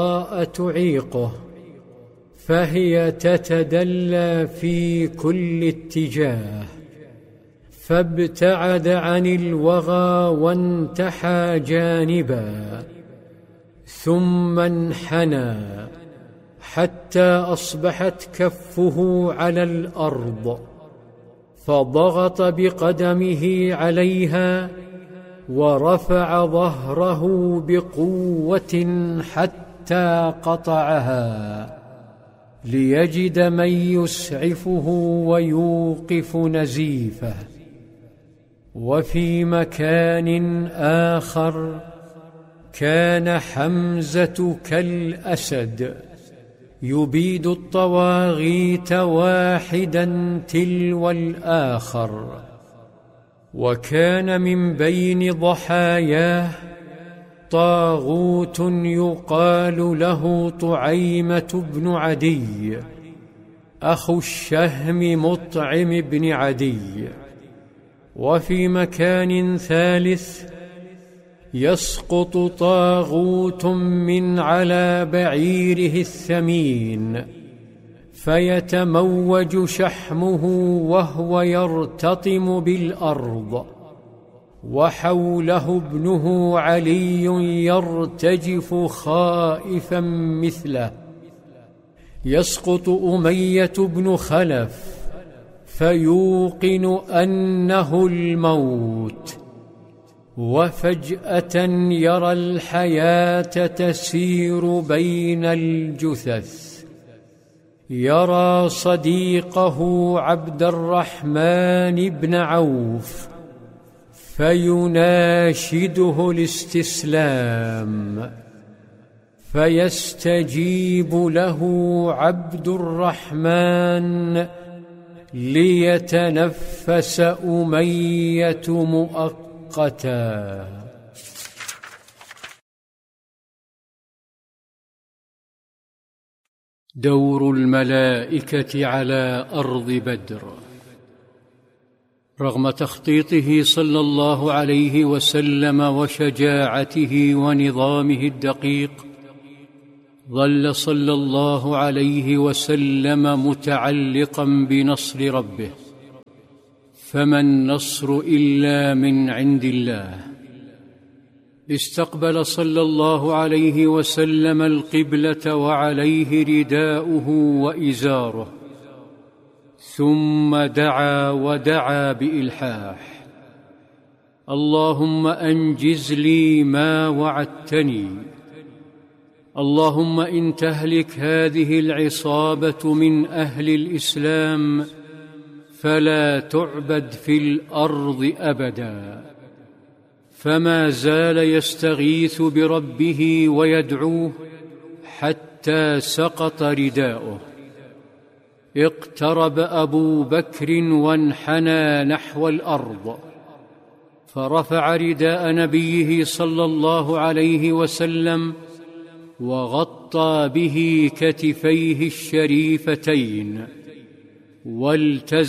تعيقه، فهي تتدلى في كل اتجاه، فابتعد عن الوغى وانتحى جانبا، ثم انحنى حتى أصبحت كفه على الأرض، فضغط بقدمه عليها ورفع ظهره بقوة حتى قطعها، ليجد من يسعفه ويوقف نزيفه. وفي مكان آخر كان حمزة كالأسد يبيد الطواغيت واحدا تلو الآخر، وكان من بين ضحاياه طاغوت يقال له طعيمة بن عدي أخو الشهم مطعم بن عدي. وفي مكان ثالث يسقط طاغوت من على بعيره الثمين، فيتموج شحمه وهو يرتطم بالأرض، وحوله ابنه علي يرتجف خائفا مثله. يسقط أمية بن خلف فيوقن أنه الموت، وفجأة يرى الحياة تسير بين الجثث، يرى صديقه عبد الرحمن بن عوف فيناشده الاستسلام، فيستجيب له عبد الرحمن ليتنفس أمية مؤقتا. دور الملائكة على أرض بدر. رغم تخطيطه صلى الله عليه وسلم وشجاعته ونظامه الدقيق، ظل صلى الله عليه وسلم متعلقا بنصر ربه، فما النصر إلا من عند الله. استقبل صلى الله عليه وسلم القبلة وعليه رداؤه وإزاره، ثم دعا ودعا بإلحاح: اللهم أنجز لي ما وعدتني، اللهم إن تهلك هذه العصابة من أهل الإسلام فلا تعبد في الأرض أبدا. فما زال يستغيث بربه ويدعوه حتى سقط رداؤه. اقترب أبو بكر وانحنى نحو الأرض، فرفع رداء نبيه صلى الله عليه وسلم وغطى به كتفيه الشريفتين، والتزم